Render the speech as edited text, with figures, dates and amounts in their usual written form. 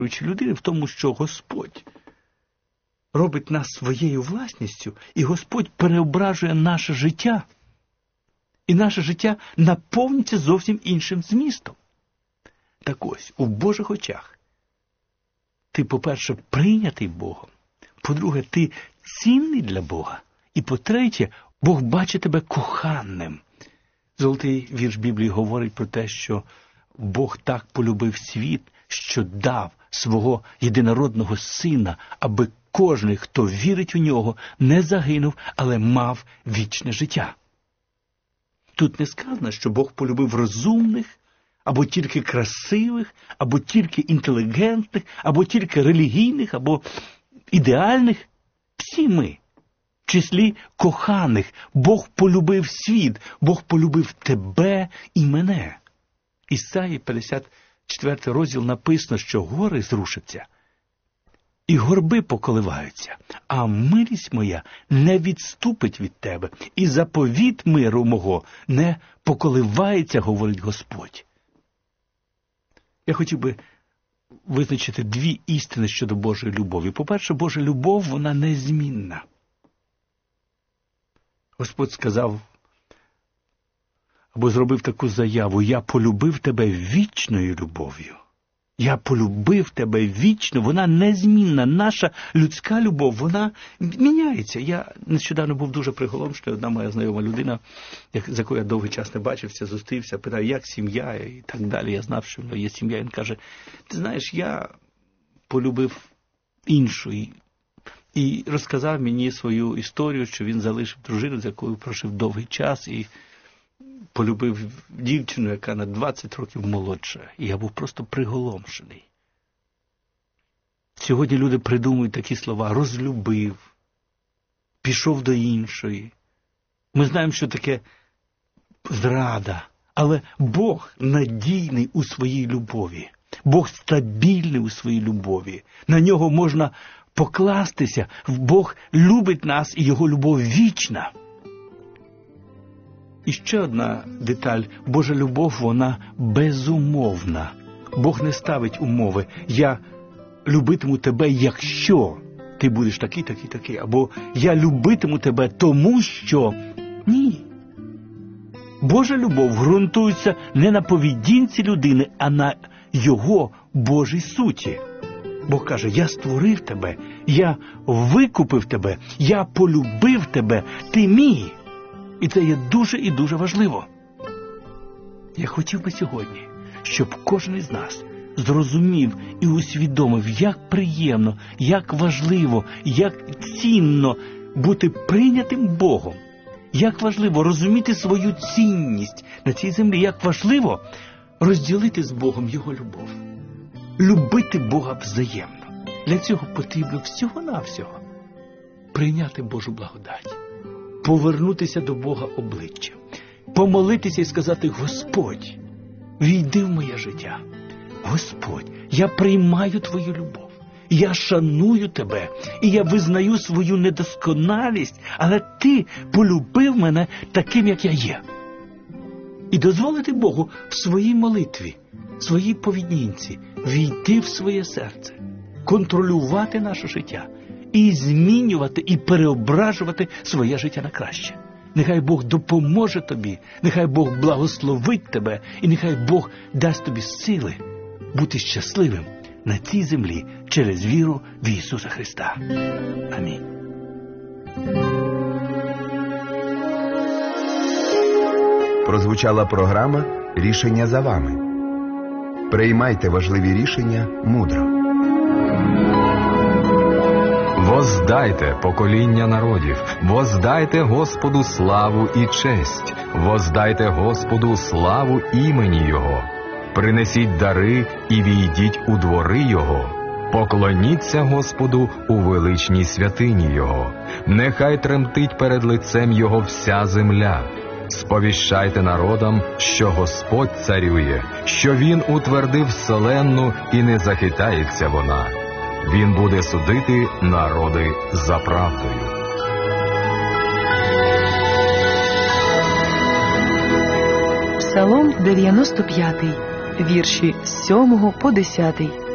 людини в тому, що Господь робить нас своєю власністю, і Господь переображує наше життя. І наше життя наповнюється зовсім іншим змістом. Так ось, у Божих очах ти, по-перше, прийнятий Богом, по-друге, ти цінний для Бога, і по-третє, Бог бачить тебе коханим. Золотий вірш Біблії говорить про те, що Бог так полюбив світ, що дав свого єдинородного Сина, аби кожен, хто вірить у нього, не загинув, але мав вічне життя. Тут не сказано, що Бог полюбив розумних, або тільки красивих, або тільки інтелігентних, або тільки релігійних, або ідеальних. Всі ми, в числі коханих. Бог полюбив світ, Бог полюбив тебе і мене. Ісаї 54 розділ написано, що гори зрушаться, і горби поколиваються, а милість моя не відступить від тебе, і заповіт миру мого не поколивається, говорить Господь. Я хотів би визначити дві істини щодо Божої любові. По-перше, Божа любов, вона незмінна. Господь сказав, або зробив таку заяву: «Я полюбив тебе вічною любов'ю». Я полюбив тебе вічно, вона незмінна. Наша людська любов, вона міняється. Я нещодавно був дуже приголомшений. Одна моя знайома людина, з якою я довгий час не бачився, зустрівся, питає, як сім'я і так далі. Я знав, що в нього є сім'я. Він каже, ти знаєш, я полюбив іншу. І розказав мені свою історію, що він залишив дружину, з якою прожив довгий час, і полюбив дівчину, яка на 20 років молодша. І я був просто приголомшений. Сьогодні люди придумують такі слова: розлюбив, пішов до іншої. Ми знаємо, що таке зрада. Але Бог надійний у своїй любові. Бог стабільний у своїй любові. На нього можна покластися. Бог любить нас, і його любов вічна. І ще одна деталь. Божа любов, вона безумовна. Бог не ставить умови. Я любитиму тебе, якщо ти будеш такий, такий, такий. Або я любитиму тебе, тому що... Ні. Божа любов ґрунтується не на поведінці людини, а на його Божій суті. Бог каже, я створив тебе, я викупив тебе, я полюбив тебе, ти мій. І це є дуже і дуже важливо. Я хотів би сьогодні, щоб кожен із нас зрозумів і усвідомив, як приємно, як важливо, як цінно бути прийнятим Богом. Як важливо розуміти свою цінність на цій землі, як важливо розділити з Богом Його любов. Любити Бога взаємно. Для цього потрібно всього-навсього прийняти Божу благодать. Повернутися до Бога обличчям, помолитися і сказати, Господь, війди в моє життя. Господь, я приймаю Твою любов, я шаную Тебе, і я визнаю свою недосконалість, але Ти полюбив мене таким, як я є. І дозволити Богу в своїй молитві, в своїй поведінці війти в своє серце, контролювати наше життя, і змінювати, і переображувати своє життя на краще. Нехай Бог допоможе тобі, нехай Бог благословить тебе, і нехай Бог дасть тобі сили бути щасливим на цій землі через віру в Ісуса Христа. Амінь. Прозвучала програма «Рішення за вами». Приймайте важливі рішення мудро. Воздайте, покоління народів, воздайте Господу славу і честь, воздайте Господу славу імені Його. Принесіть дари і війдіть у двори Його. Поклоніться Господу у величній святині Його. Нехай тремтить перед лицем Його вся земля. Сповіщайте народам, що Господь царює, що Він утвердив вселенну і не захитається вона. Він буде судити народи за правдою. Псалом 95, вірші з 7 по 10.